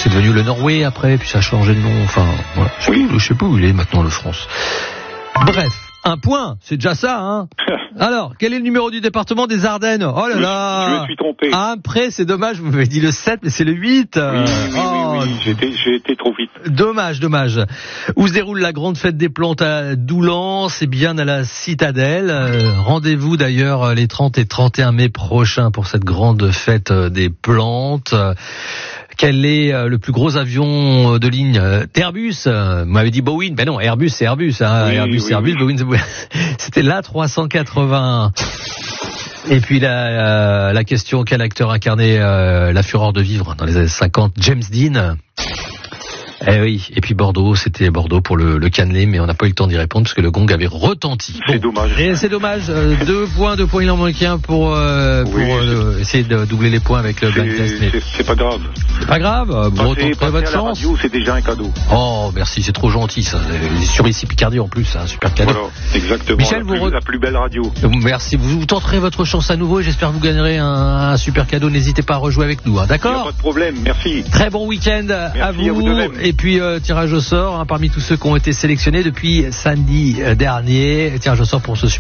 c'est devenu le Norway après, puis ça a changé de nom. Enfin, voilà. Je sais pas où il est maintenant, le France. Bref. Un point, c'est déjà ça, hein. Alors, quel est le numéro du département des Ardennes? Oh là là. Je me suis trompé. Après, c'est dommage, vous m'avez dit le 7, mais c'est le 8. Oui. J'ai été trop vite. Dommage. Où se déroule la grande fête des plantes à Doulan? C'est bien à la Citadelle. Rendez-vous d'ailleurs les 30 et 31 mai prochains pour cette grande fête des plantes. Quel est le plus gros avion de ligne d'Airbus? Vous m'avez dit Boeing. Ben non, Airbus c'est Airbus. Hein. Airbus c'est Airbus, Boeing c'est... C'était l'A380. Et puis la question, quel acteur incarnait la fureur de vivre dans les années 50? James Dean. Eh oui, et puis Bordeaux, c'était Bordeaux pour le cannelé, mais on n'a pas eu le temps d'y répondre parce que le gong avait retenti. C'est dommage. Et c'est dommage, 2 points, il en manque un pour essayer de doubler les points avec le blind test. Mais... C'est pas grave. C'est pas grave, bon, passer votre à la chance. radio, c'est déjà un cadeau. Oh, merci, c'est trop gentil ça. Sur ici Picardie en plus, un super cadeau. Voilà, exactement. Michel, la plus belle radio. Merci, vous tenterez votre chance à nouveau et j'espère que vous gagnerez un super cadeau. N'hésitez pas à rejouer avec nous, hein, d'accord? Il n'y a pas de problème, merci. Très bon week-end à vous. Et puis tirage au sort, hein, parmi tous ceux qui ont été sélectionnés depuis samedi dernier. Tirage au sort pour ce super